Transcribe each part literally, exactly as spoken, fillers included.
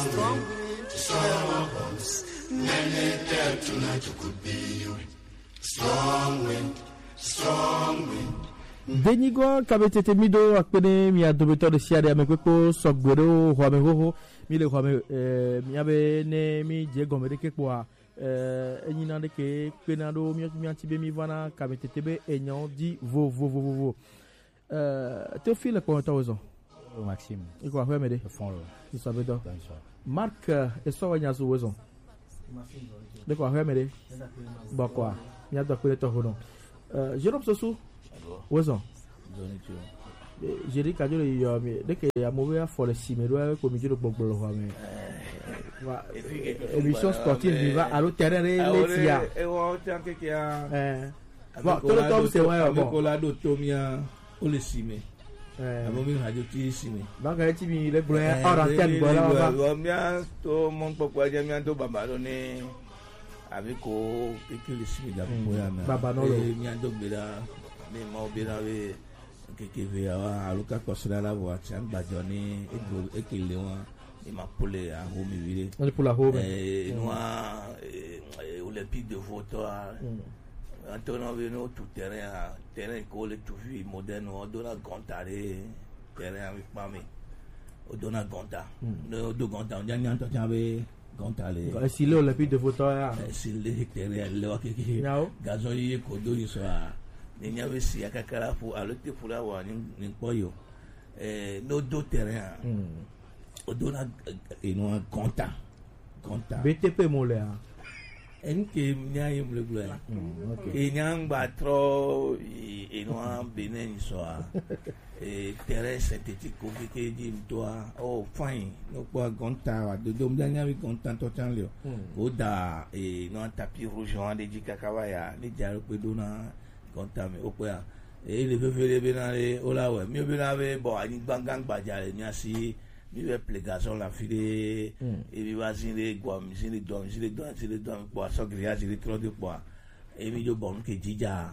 strong wind to swell our boats. Many there tonight you could be you. Strong wind, strong wind. Denigo kabetete mido akpene mi adobeto de siade amekwepo sogbedo hwame hoho mi le hwame eh mi abe ne mi je gomede kepo a eh enyina de ke penado mi mi antibe mi vana kabetete be enyon di vo vo vo vo euh Théophile comment tu as Maxime et quoi hwame de fond il savait donc Marc et so wanya zo wezo de quoi hwame de ba quoi mi ado akpene to hono euh Jérôme Sossou wezo Jerry Kajo yo mi de ke ya mowe a for le simero ko mi jiro gbogbo lo wa mi wa émission sportive viva allo terrain le tia e wo tan ke ya eh bon to le to se wa bon ko la do to mi a o le sime eh amo mi radio ti sime ba ga ti mi le bro ora ten bo la ba mi a to mon popo aja mi a to baba lo ni abi ko ke le sime da bo ya na baba no lo mi a do gbera ni mo bi na we keke ve awa aluka kosira la bo ati an bajo ni ego ekele won e ma pole a ho mi vire on pour la ho eh noa olympique de photo Antonio Veno tout terrain terrain ko le tout vie moderne o dona gontare terrain avec mami o dona gonta no do gonta on jani anto tiabe gontale e si le olympique de photo ya si le terrain le wa keke gazon yi ko do yi so a ni nyawe si akakara fu alote fula wa ni ni poyo eh no do terrain o dona eno conta conta B T P mole a en ke nyaye mle gula e nyang ba tro eno benen so a e terrain synthétique ko ke di mtoa oh fine no kwa conta wa do do nyawe conta to chanlio o da e no tapis rouge on de jikakawaya ni jaro pe dona kontame opoya e le vevele benale olawe mi benave bo ani gangang bajale ni asi mi ve plegason la file e mi wazine gwa mi sine do mi sine do sine do po so gria sine tro de po e mi jo bon ke jija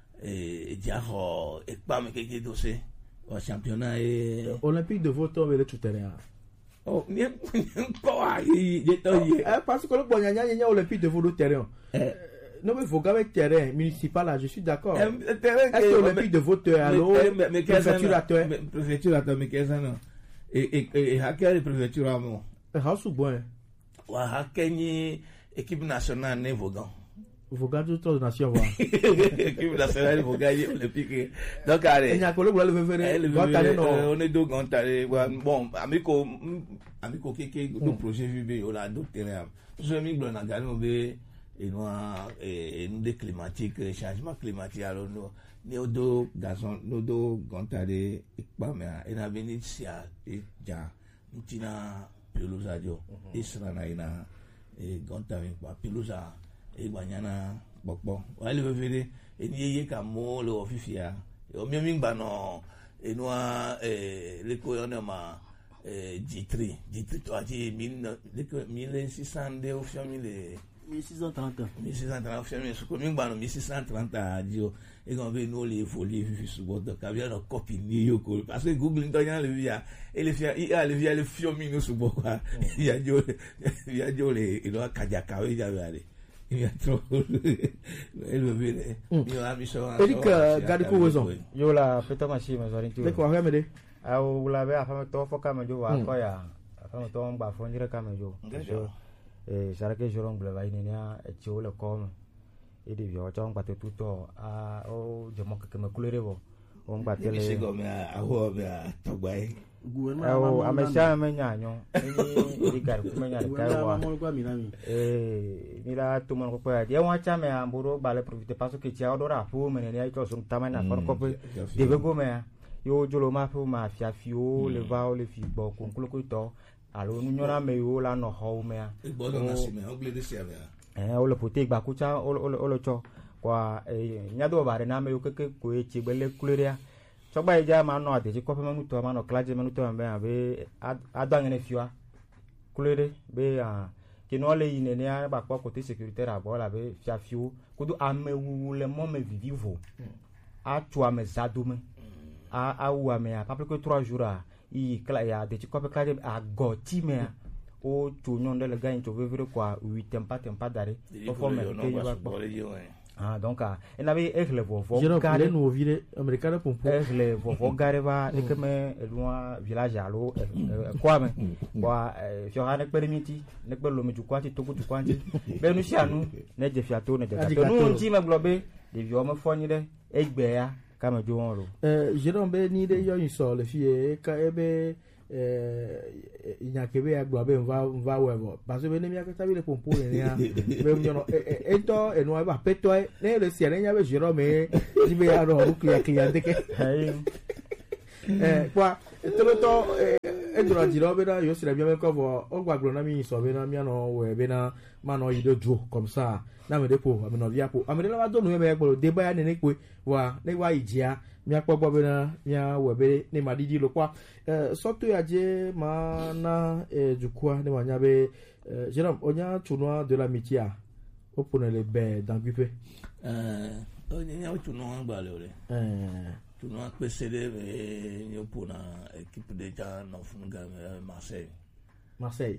e ja ho e pa me ke dosé au championnat e olympique de photo avec le tout terrain oh ni po ai je to ye parce que le bon nya nya olympique de photo terrain non mais faut gaver terrain municipal là je suis d'accord euh, terrain est-ce que olympique de vote alors préfecture à toi préfecture à toi mais qu'est-ce non et et et hacker préfecture à moi ha su bon wa hakenyi équipe nationale ne vogan vogan de toute nation va équipe nationale vogan olympique donc allez il y a collègue là le faire on est deux gantare bon amico amico keke do projet vb on a d'autres terrain je mi glo na galo be et nous et nous des climatiques changement climatique alors nous nous do gazon nous do gontare pas mais et na benicia et ja ntina pelusa jo israna ina et gontare pas pelusa et banyana bokbo wale vevere et ni ye ka mo le ofifia o mi mi gba no et nous eh le koyonema eh G3 G3 to ati mille six cents de au famille mille six cent trente mille six cent trente fermé ce commune ba no mille six cent trente a dio e gon ve no le folie fi subo do ka via no copy ni yo ko parce que google to yan le via e le fia i a le via le fiomi no subo kwa ya jo ya jo le ilo akaja ka we ja vale ya tro e le vile yo a mi so Eric gadi ko wezo yo la peta machi ma zori tu le ko ha me de a o la be a fa to fo ka ma jo wa ko ya fa to ngba fo ndire ka ma jo e sarà che giorno bleva in nia e ci vuole come e di via c'è un batte tutto a o diciamo che me culerevo un batte le se come a ho a togbai o a me sa me gnagno e di gar come gnagno ka wa e mira tu mon ko pa dia wa cha me amburo bale profite passo che ci adora fu me ne ai to sun tamana for ko deve go me yo jolo ma fu ma fia fio le va o le fi bo con quello coi to alo nu nyora me yo la no ho me a igbodo na si me ogle de si ave eh o le pote gba kucha o o lo cho kwa eh nyado bare na me yo keke ko e chi gbele kuleria so gba ija ma no ade ji ko pe manu to ma no klaje manu to be abe adangene fiwa kulere be a ki no le ine ne ba ko côté sécuritaire a bo la be fia fiu ko do amewu le mo me vivivo a tu ame zadume a a u ame a pas plus que trois jours a i kla ya de ci ko pe klaje a goti me o tu non de le gagne tu vivre quoi huit tempa tempa dare o fo me ke ba ko ah donc en avait egle vo vo gare no vire americano pompo egle vo vo gare va e que me loin village alo quoi me quoi fiora ne permiti ne pe lo me tu kwati to ku tu kwati be nu sianu ne je fiato ne de ka no ti me globe de vio me foni de egbe ya ka me jo won ro eh Jérôme be ni de yo yin so le fie ka ebe eh inyakebe agbo be va va wevo parce que mi akata bi le pompo ni ya be mi no e to e no ba peto e ne le sia ne ya be Jérôme di be aro ru clear clear de ke eh kwa to to e dura Jérôme na yo sira bi me ko vo o gba gro na mi so be na mi no we be na ma no ido jo comme ça na me depo ami no via po ami le ba do no me gbo de ba ya ne ne pe wa ne wa ijia mi akpọgbọ bẹ na mi awẹbẹ ne ma didi lo kwa sọtọ ya je ma na jukua ne ma nya bẹ Jérôme onya tournoi de l'amitié a o pone le bẹ danguipe euh onya nya tournoi gba le ore euh tournoi pcd be ni o pona équipe de ja no funga Marseille Marseille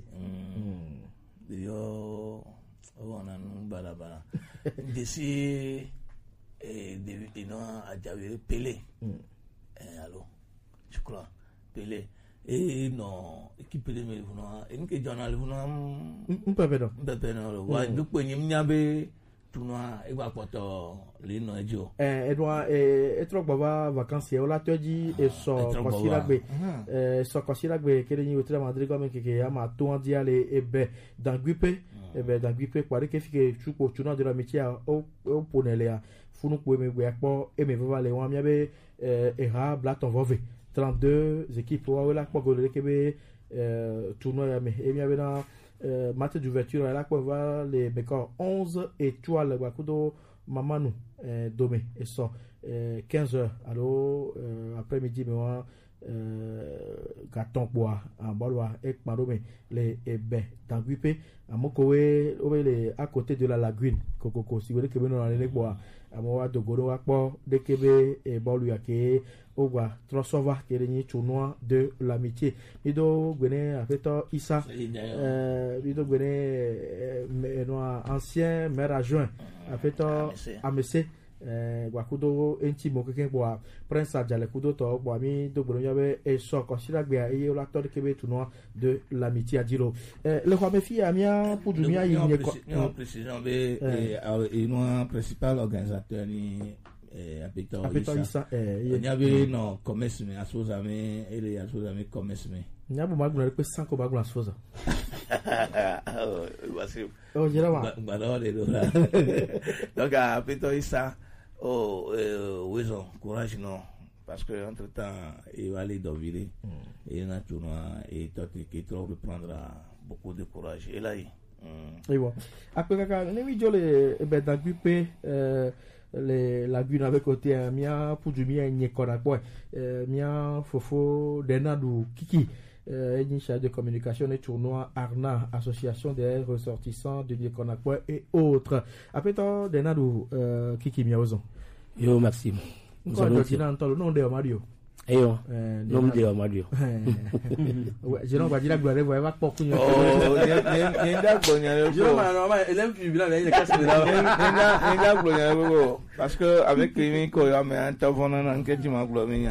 mm yo o na nu bala bala desi et de non à Javier Pelé mm. eh, alors je crois Pelé et non équipe de me non et que journal non un peu peu un peu non wa du ko nyim nyabe tournoi e gba poto le no ejo eh e doit e e tro gba vacances e o la toji e so kosira gbe eh so kosira gbe kere ni o tra Madrid comme que que ama to andi ale e be dans Guipe e be dans Guipe kwa ke fike chuko tournoi de l'amitié o o ponele a funu po me gbe akpo e me va le won mi abe e ha Blaton vove trente-deux équipes wa la ko go le kebe tournoi ya me e mi abe na match d'ouverture là quoi va les bécor onze étoiles wa kudo mamanu domé et so quinze heures alors après-midi mais on gaton bois en bolwa et marome les ebe tanguipe amokowe over les à côté de la lagune kokoko si vous voulez que nous dans les bois amowa dogoro akpo dekebe e bolu yake ogwa trosova kerenyi tournoi de l'amitié bido gwene afeto Issa euh bido gwene no ancien maire adjoint afeto amese eh gwakudo enti mokeke boa prince ajale kudo to boa mi do gboro yabe e so kosira gbe aye o l'acteur kebe tournoi de l'amitié adiro eh le quoi me fi amia pour du mia yin ko non précision be et no principal organisateur ni eh apito Issa eh y avait non commerce mais asoza me ele asoza me commerce me nyabo maguna pe sanko baguna asoza oh voici oh Jérôme balor de là donc apito Issa oh wison courage non parce que entre temps il va aller d'Ovile et il a tournoi et toi qui trop reprendra beaucoup de courage et là et bon après kaka ne mi jole e be danguipe euh les lagunes avec côté mia pour du mia nyekora boy mia fofo denadu kiki euh une charge de communication et tournoi Arna association des ressortissants de Nikonakwa et autres après toi denadu euh kiki mia ozo yo Maxime nous allons dire entendre nom de Mario eyo nom de Mario je non va dire gloire va va pas kunyo oh ni nda glonya je non ma ma elle aime vivre là il casse de là nda nda glonya go parce que avec lui ko ya me intervenant nan ke ti ma glonya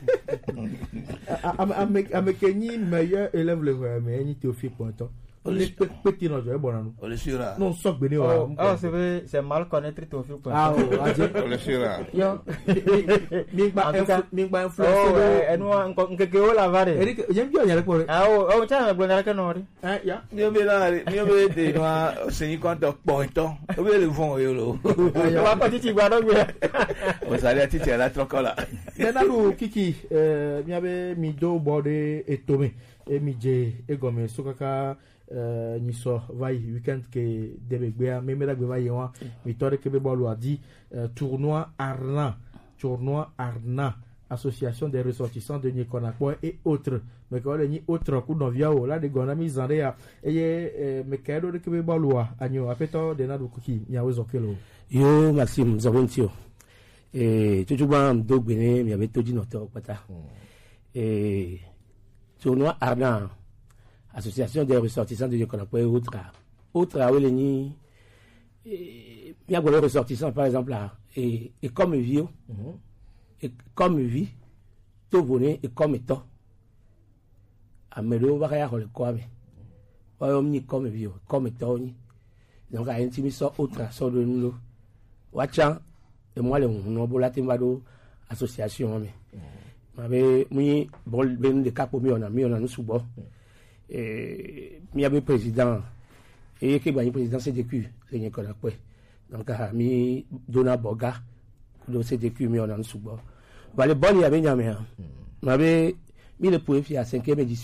avec avec ni meilleur élève le mais ni Théophile Pointon le petit non je bon non on le sura non sok beni wa ah c'est vrai c'est mal connaître Théophile Pointon ah on le sura yo mi ba mi ba influence e no nkeke o la vare Eric j'aime bien y pour ah oh oh cha me blonde que non eh ya mi be la mi be de no seni konto Pointon o be le fon yo lo wa pa titi gba do gbe o sale titi la trokola denalu kiki euh mi abe mi do bode etome e mi je e gome sokaka euh niso vai weekend ke debegbe me me la gbe vai wa mi tore ke be bolu adi tournoi Arna tournoi Arna association des ressortissants de Nikonakwa et autres mais ko le ni autres ku no viao la de gona mi zande ya eye me kedo de ke be bolu wa anyo apeto de na du kuki mi awezo kelo yo Maxime Zaventio eh tujuba mdogbene mi abeto di noto pata eh tournoi Arna association des ressortissants de qu'on appelle Outra. Outra, oui, les il y a des ressortissants, par exemple, là, et, et comme vieux, mm-hmm. et comme vie, tout bonnet, et comme étant. À Melo, va y avoir le quoi, mais. On y comme vieux, comme étant. Donc, à intimissant, Outra, sur le nous. Watchan, et moi, le nom, la Timbado, association, mais. Mais, moi, bon, ben, de cap, on a mis, on a nous sous-bord. Et, il y avait président. Et qui est président C D Q, c'est une école après. Donc, mi Dona Boga, le C D Q, mi on a un sous-bord. Le bol, il y avait une amère. Il y avait mis le point à cinquième édition.